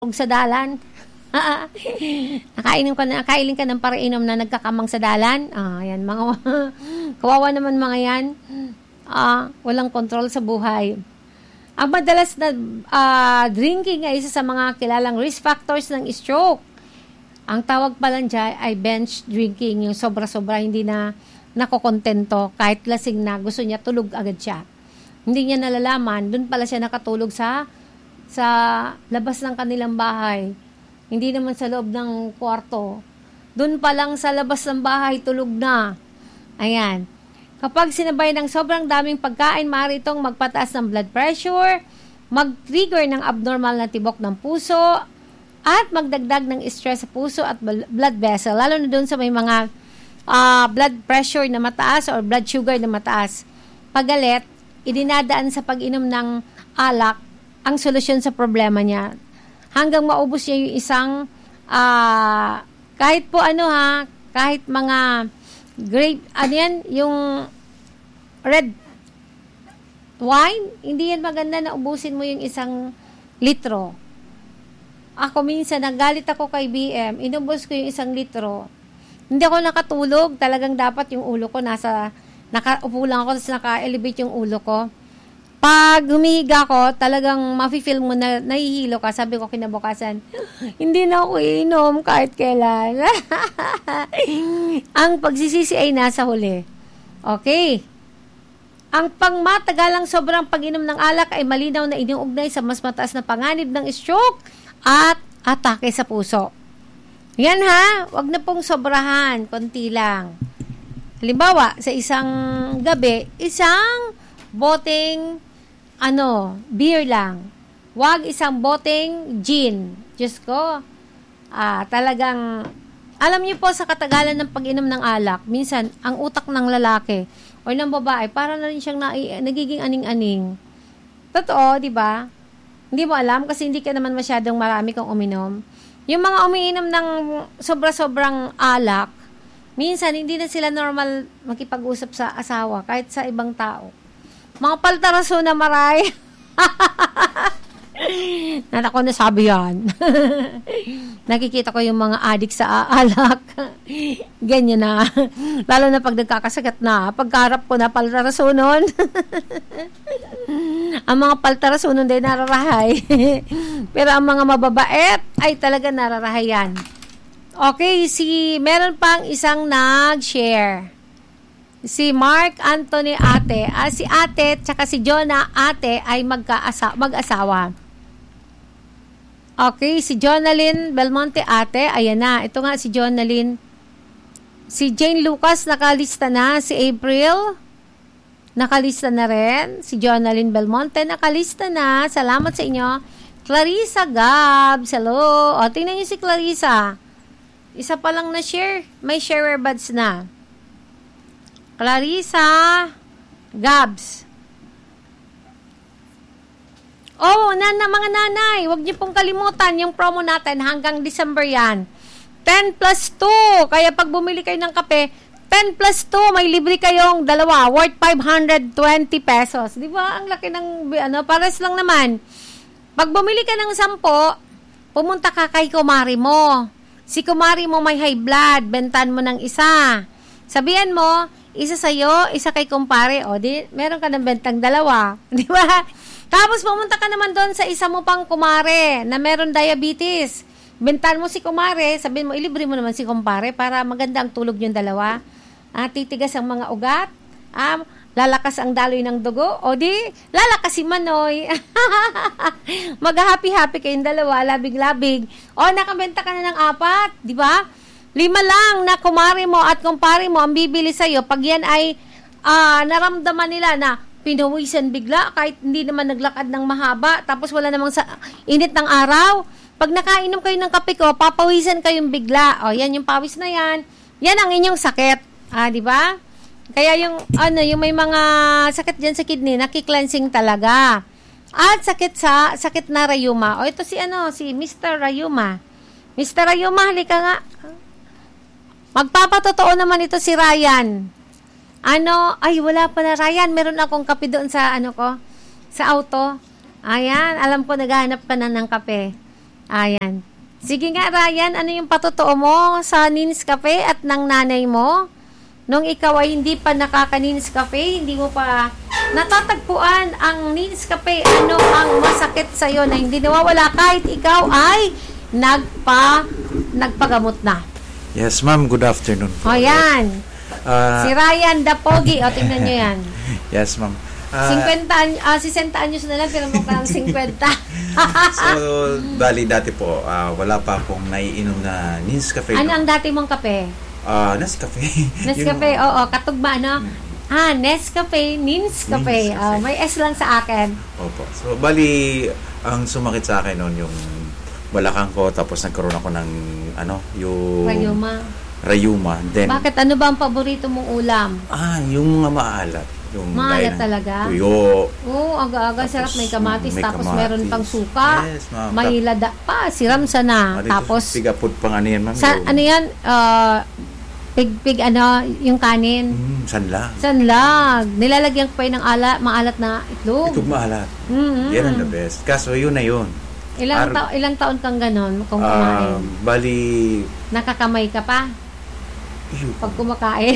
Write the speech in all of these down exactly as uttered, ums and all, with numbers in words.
sa dalan. Nakainom ka na, nakailing ka ng parainom na nagkakamang sa dalan. Ah, yan, mga kawawa naman mga yan. Ah, walang control sa buhay. Ang madalas na uh, drinking ay isa sa mga kilalang risk factors ng stroke. Ang tawag pala dyan ay bench drinking, yung sobra-sobra, hindi na nakokontento. Kahit lasing na, gusto niya tulog agad siya. Hindi niya nalalaman, dun pala siya nakatulog sa sa labas ng kanilang bahay. Hindi naman sa loob ng kwarto. Dun pa lang sa labas ng bahay, tulog na. Ayan. Kapag sinabay ng sobrang daming pagkain, maaari itong magpataas ng blood pressure, mag-trigger ng abnormal na tibok ng puso, at magdagdag ng stress sa puso at blood vessel. Lalo na dun sa may mga uh, blood pressure na mataas or blood sugar na mataas. Pagalit, idinadaan sa pag-inom ng alak ang solusyon sa problema niya. Hanggang maubos niya yung isang, uh, kahit po ano ha, kahit mga grape, ano yan, yung red wine, hindi yan maganda na ubusin mo yung isang litro. Ako minsan, nagalit ako kay B M, inubos ko yung isang litro. Hindi ako nakatulog, talagang dapat yung ulo ko nasa, nakaupo lang ako, tapos naka-elevate yung ulo ko. Pag humihiga ko, talagang mafe-feel mo na nahihilo ka. Sabi ko kinabukasan, hindi na ako iinom kahit kailan. Ang pagsisisi ay nasa huli. Okay. Ang pangmatagalang sobrang pag-inom ng alak ay malinaw na iniugnay sa mas mataas na panganib ng stroke at atake sa puso. Yan ha, wag na pong sobrahan, konti lang. Halimbawa, sa isang gabi, isang boteng ano, beer lang. Wag isang boteng gin. Diyos ko. Ah, talagang, alam niyo po sa katagalan ng pag-inom ng alak, minsan, ang utak ng lalaki o ng babae, para na rin siyang na, nagiging aning-aning. Totoo, di ba? Hindi mo alam kasi hindi ka naman masyadong marami kang uminom. Yung mga umiinom ng sobra-sobrang alak, minsan, hindi na sila normal makipag-usap sa asawa, kahit sa ibang tao. Mga paltaraso na maray. Nana ko nasabi yan. Nakikita ko yung mga adik sa alak. Ganyan na. Lalo na pag nagkakasagat na. Pagkarap ko na paltaraso nun. Ang mga paltaraso nun din nararahay. Pero ang mga mababait ay talaga nararahay yan. Okay, si meron pang isang nag-share. Si Mark Anthony Ate, ah, si Ate tsaka si Jonah Ate ay magkaasa, mag-asawa. Okay, si Jonalyn Belmonte Ate, ayan na, ito nga si Jonalyn. Si Jane Lucas nakalista na, si April nakalista na rin, si Jonalyn Belmonte nakalista na, salamat sa inyo. Clarissa Gabs, hello. O, tingnan niyo si Clarissa. Isa pa lang na share, may sharer buds na. Clarissa Gabs. Oh, na, na, mga nanay, huwag niyo pong kalimutan yung promo natin hanggang December yan. ten plus two. Kaya pag bumili kayo ng kape, ten plus two, may libre kayong dalawa, worth five hundred twenty pesos. Di ba? Ang laki ng, ano, pares lang naman. Pag bumili ka ng sampo, pumunta ka kay kumari mo. Si kumari mo may high blood, bentan mo ng isa. Sabihan mo, isa sa'yo, isa kay kumpare. O, di, meron ka ng bentang dalawa. Di ba? Tapos, pumunta ka naman doon sa isa mo pang kumare na meron diabetes. Bentan mo si kumare, sabihin mo, ilibre mo naman si kumpare para maganda ang tulog yung dalawa. Ah, titigas ang mga ugat. Ah, lalakas ang daloy ng dugo. O, di, lalakas si Manoy. Mag-happy-happy kayong dalawa, labig-labig. O, nakabenta ka na ng apat. Di ba? Lima lang na kumari mo at kumpare mo ang bibili sa'yo pag yan ay uh, naramdaman nila na pinuwisan bigla kahit hindi naman naglakad ng mahaba tapos wala namang sa init ng araw. Pag nakainom kayo ng kape ko, papawisan kayong bigla. O, yan yung pawis na yan. Yan ang inyong sakit. Ah, di ba? Kaya yung, ano, yung may mga sakit dyan sa kidney, nakikleansing talaga. At sakit sa, sakit na rayuma. O, ito si, ano, si Mister Rayuma. Mister Rayuma, halika nga. Magpapatotoo naman ito si Ryan. Ano, ay wala pa na Ryan, meron akong kape doon sa ano ko, sa auto. Ayan, alam ko naghahanap ka na ng kape. Ayan. Sige nga, Ryan, ano yung patotoo mo sa Nescafe at ng nanay mo? Nung ikaw ay hindi pa nakaka-Nescafe, hindi mo pa natatagpuan ang Nescafe, ano ang masakit sa'yo na hindi nawawala kahit ikaw ay nagpa, nagpagamot na? Yes, ma'am. Good afternoon po. O, yan. Ah, Si Ryan Dapogi. O, tingnan nyo yan. yes, ma'am. Ah, fifty, ah, sixty anyos na lang, pero mukhang fifty. so, bali dati po, ah, wala pa akong naiinom na Nescafe. Ano no? ang dati mong kape? Ah, Nescafe. Nescafe, Yung- oo, katugma, ano? Ah, Nescafe, Nescafe. Nescafe. Ah, may S lang sa akin. Opo. So, bali, ang sumakit sa akin noon yung balakang ko, tapos nagkaroon ako ng, ano, yung... Rayuma. Rayuma. Then, Bakit? Ano ba ang paborito mong ulam? ah, yung mga maalat. Yung Maalat gaya ng talaga? Tuyo. Oo, aga-aga, Tapos, sarap. May kamatis, may tapos kamatis. meron pang suka. Yes, ma'am. May lada pa, siram sa na. Ah, dito, Tapos, pigapod pang ano yan, ma'am. sa, yung- ano yan? Ah, pig-pig, ano, yung kanin. Mm, sanla. Sanlag. Nilalagyan ko pa yun ng ala, maalat na itlog. Itong maalat. Mm-hmm. Yan ang the best. Kaso yun na yun. Ilang, Ar- ta- ilang taon kang ganon kung Um, kumain? bali, Nakakamay ka pa yun. pag kumakain.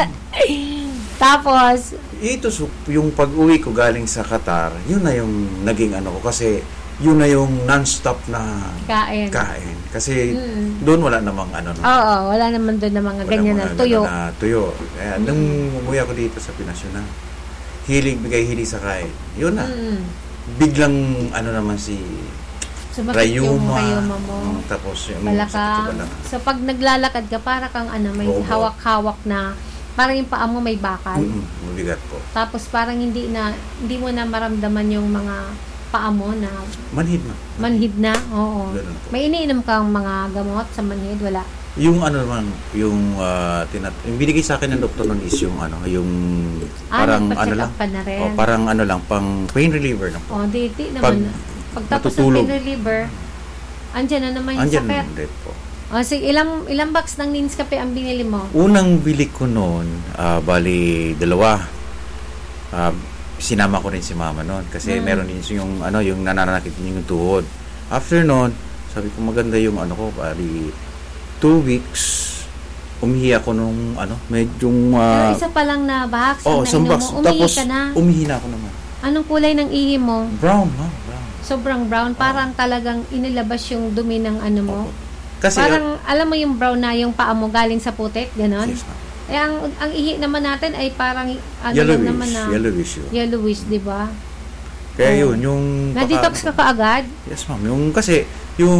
Tapos, ito so, yung pag-uwi ko galing sa Qatar, yun na yung naging ano ko kasi yun na yung non-stop na kain. kain. Kasi Mm. doon wala namang ano. no? Oo, wala naman doon na mga Wala ganyan mga na tuyo. ganun Na tuyo. Kaya nung umuwi ako dito sa Pinas yun na, hilig, bigay hilig sa kain. Yun na. Mm. Biglang ano naman si Sumakit yung Rayuma. rayuma mo. Mm, tapos yung Balaka. sakit sa balaka. So, pag naglalakad ka, para kang ano, may Oo. hawak-hawak na, parang yung paa mo may bakal. Mm, mabigat po. Tapos, parang hindi na, hindi mo na maramdaman yung mga paa mo na Manhid na. manhid na. Oo. Ganun po. May iniinom kang mga gamot sa manhid? Wala. Yung ano naman, yung uh, tinat yung binigay sa akin ng doktor nun is yung ano, yung Ah, parang nagpa-check ano up lang. ka na rin. O, parang ano lang, pang pain reliever na po. O, di, di Pag naman. Pag, tapos ng natutulog. pain reliever, andyan na naman yung Andyan sakit. din po. O, sige, ilang, ilang box ng Nescafe ang binili mo? Unang bili ko noon, ah, bali dalawa. Ah, sinama ko rin si mama noon kasi Mm. meron din yung ano, yung nananakit niya yung tuhod. After noon, sabi ko maganda yung ano ko, bali two weeks umihi ako nung ano, medyo Pero uh, isa pa lang na box ang oh, isang nainom box. mo. Umihi Tapos ka na. umihi na ako naman. Anong kulay ng ihi mo? Brown, ma'am, brown. Sobrang brown. Parang talagang inilabas yung dumi ng ano mo. Opo. Kasi Parang, alam mo yung brown na yung paa mo galing sa putik, ganon? yes, ma'am. Eh, ang, ang ihi naman natin ay parang, ano Yellowish, lang naman na, yellowish yun. yellowish, di ba? Kaya Oh. yun, yung Na-detox ka baka- kaagad? Yes, ma'am. Yung kasi yung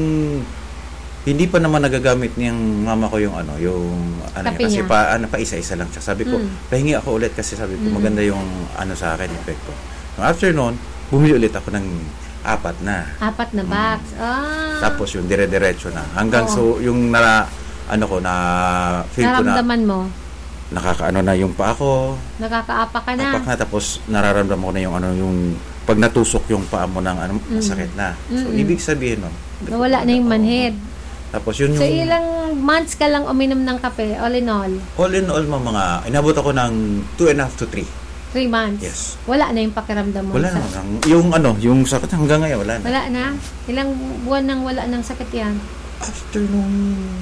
hindi pa naman nagagamit niyang mama ko yung ano, yung ano Kape niya, kasi niya. pa ano pa isa-isa lang siya. Sabi ko, Mm. pahingi ako ulit kasi sabi ko Mm. maganda yung ano sa akin epekto. So, after noon, bumili ulit ako ng apat na. Apat na box. Ah. Tapos yung dire-diretso na. Hanggang Oo. so yung na ano ko na feel ko na Naramdaman mo? nakakaano na yung paa ko. Nakakaapa ka na? Apak na tapos nararamdaman ko na yung ano yung pag natusok yung paa mo ng ano Mm. masakit na. So Mm-mm. ibig sabihin nun, Nawala na yung manhid. Tapos yun So, yung ilang months ka lang uminom ng kape, all in all? all in all mga, mga inabot ako ng two and a half to three. Three months? Yes. Wala na yung pakiramdam mo? Wala Sa- na. Ang- Yung ano, yung sakit hanggang ngayon wala na. Wala na? Ilang buwan nang wala ng sakit yan? After nung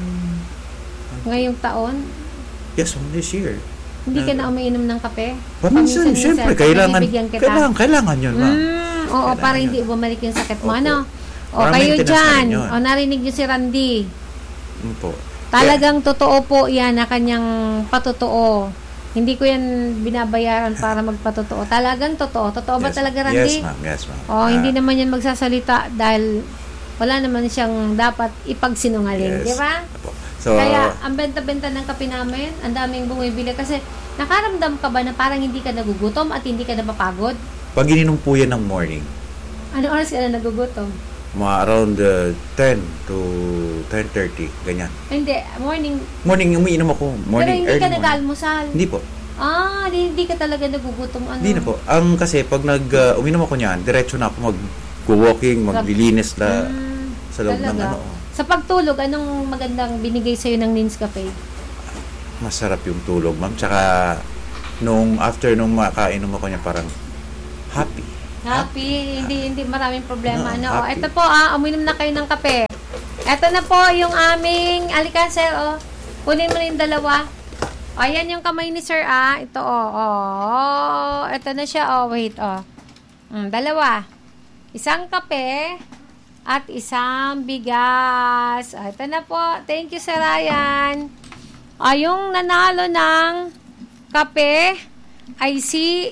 Ngayong taon? yes, on this year. Hindi ka na umiinom ng kape? Paminsan, Paminsan-minsan, syempre, kailangan, binibigyan kita. kailangan, kailangan yun, ma'am. Mm, oo, Kailangan para yun. hindi bumalik yung sakit mo. Opo. Ano? O, Para kayo maintenance na dyan. rin yun. O, narinig niyo si Randy. Yun po. Talagang totoo po yan na kanyang patotoo. Hindi ko yan binabayaran para magpatotoo. Talagang totoo. Totoo ba Yes, talaga, Yes, Randy? ma'am. Yes, ma'am. O, Ah, hindi naman yan magsasalita dahil wala naman siyang dapat ipagsinungaling. yes. Di ba? Opo. So, Kaya, ang benta-benta ng kape namin, ang daming bumibili. Kasi, nakaramdam ka ba na parang hindi ka nagugutom at hindi ka napapagod? pag ininom po yan ng morning, Ano oras ka na nagugutom? mga around uh, ten to ten thirty, ganyan. Hindi, morning. Morning, umiinom ako. Morning, Pero hindi early ka morning. nag-almusal. Hindi po. Ah, di, hindi ka talaga nagugutom. Ano? Hindi na po. Ang kasi, pag nag, uh, uminom ako niyan, diretso na ako mag-walking, maglilinis na Mm, sa loob ng talaga? ano. Sa pagtulog, anong magandang binigay sa'yo ng Nescafe? Masarap yung tulog, ma'am. Tsaka, nung after nung makainom ako niya, parang happy. Happy. Hindi hindi maraming problema. Ah, ano? Oh, happy. ito po, ah, uminom na kayo ng kape. Ito na po yung aming alikansel, oh. Kunin mo na yung dalawa. O, ayan yung kamay ni sir, ah. Ito, oh. Oh, ito na siya, oh. Wait, oh. Mm, dalawa. Isang kape at isang bigas. O, ito na po. Thank you, Sir Ryan. O, yung nanalo ng kape ay si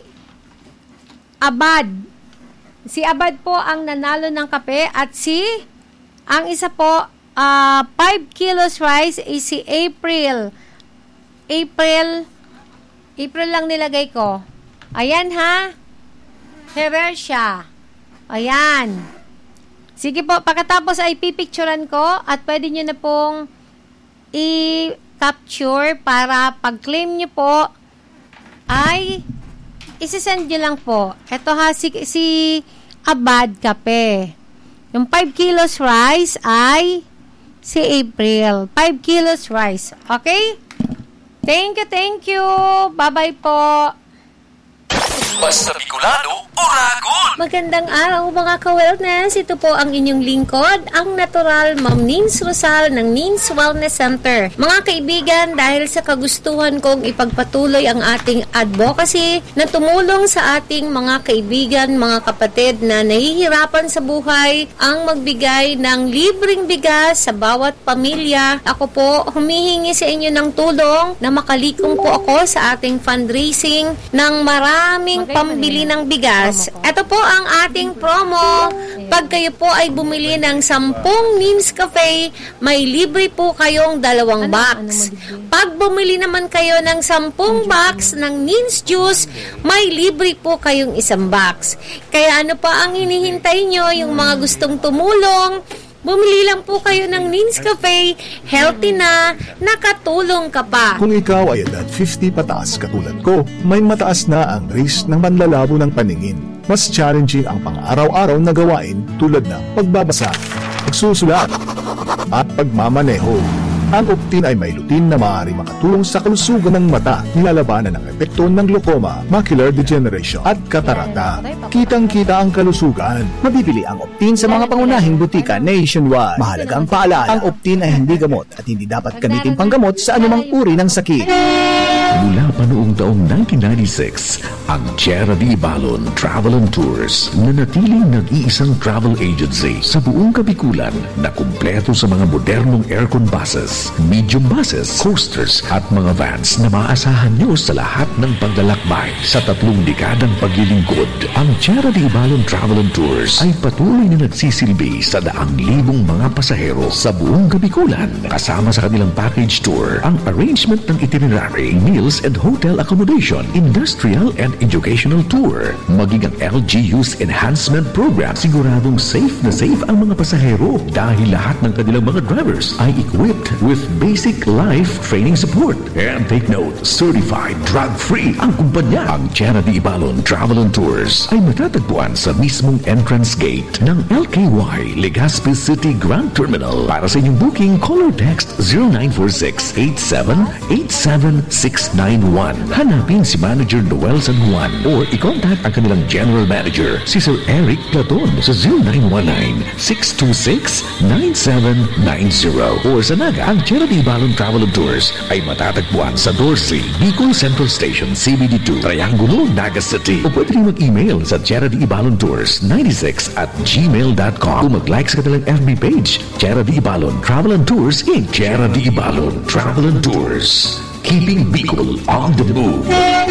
Abad. Si Abad po ang nanalo ng kape at si ang isa po uh, five kilos rice ay si April. April April lang nilagay ko. Ayan ha. Heresia. Ayan. Sige po, pagkatapos ay pipicturean ko at pwede nyo na pong i-capture para pag-claim nyo po ay isisend nyo lang po. Ito ha, si, si Abad Kape. Yung five kilos rice ay si April. five kilos rice. Okay? Thank you, thank you. Bye-bye po. Basta Bicolano, Uragon! Magandang araw mga ka-wellness. Ito po ang inyong lingkod, ang natural Ma'am Nins Rosal ng Nins Wellness Center. Mga kaibigan, dahil sa kagustuhan kong ipagpatuloy ang ating advocacy na tumulong sa ating mga kaibigan, mga kapatid na nahihirapan sa buhay, ang magbigay ng libreng bigas sa bawat pamilya. Ako po humihingi sa inyo ng tulong na makalikom po ako sa ating fundraising ng maraming pambili ng bigas. Ito po ang ating promo. Pag kayo po ay bumili ng sampung Nins Cafe, may libre po kayong dalawang box. Pag bumili naman kayo ng sampung box ng Nins Juice, may libre po kayong isang box. Kaya ano pa ang hinihintay nyo, yung mga gustong tumulong, bumili lang po kayo ng Nins Cafe, healthy na, nakatulong ka pa. Kung ikaw ay edad fifty pataas katulad ko, may mataas na ang risk ng panlalabo ng paningin. Mas challenging ang pang-araw-araw na gawain tulad ng pagbabasa, pagsusulat, at pagmamaneho. Ang Optin ay may lutin na maaari makatulong sa kalusugan ng mata, nilalabanan ng epekto ng glaucoma, macular degeneration at katarata. Kitang-kita ang kalusugan. Mabibili ang Optin sa mga pangunahing butika nationwide. Mahalagang paalala, ang Optin ay hindi gamot at hindi dapat gamitin panggamot sa anumang uri ng sakit. Mula pa noong taong nineteen ninety-six, ang Tierra de Ibalon Travel and Tours na natiling nag-iisang travel agency sa buong Kabikulan na kumpleto sa mga modernong aircon buses, medium buses, coasters at mga vans na maaasahan nyo sa lahat ng paglalakbay. Sa tatlong dekadang paglilingkod, ang Tierra de Ibalon Travel and Tours ay patuloy na nagsisilbi sa daang libong mga pasahero sa buong Kabikulan. Kasama sa kanilang package tour, ang arrangement ng itinerary, meals and hotel accommodation, industrial and educational tour, maging ang L G U's enhancement program. Siguradong safe na safe ang mga pasahero dahil lahat ng kanilang mga drivers ay equipped with basic life training support. And take note, certified drug-free ang kumpanya. Ang Tierra de Ibalon Travel and Tours ay matatagpuan sa mismong entrance gate ng L K Y Legazpi City Grand Terminal. Para sa inyong booking, call or text zero nine four six, eight seven eight seven six nine one. Hanapin si Manager Noel San Juan or i-contact ang kanilang General Manager, si Sir Eric Platon sa zero nine one nine, six two six, nine seven nine zero. Or sa Naga, ang Tierra de Ibalon Travel and Tours ay matatagpuan sa Dorsey, Bicol Central Station, C B D two, Triangulo, Naga City. O pwede rin mag-email sa Tierra de Ibalon Tours ninety-six at gmail dot com. Kung mag-like sa kanilang F B page, Tierra de Ibalon Travel and Tours in Tierra de Ibalon Travel and Tours. Keeping Bicol on the move.